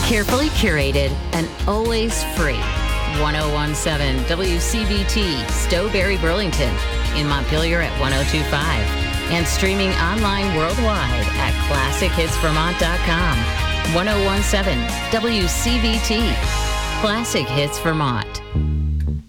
Carefully curated and always free. 1017 WCBT, Stowberry, Burlington, in Montpelier at 1025, and streaming online worldwide at ClassicHitsVermont.com. 1017 WCBT, Classic Hits Vermont.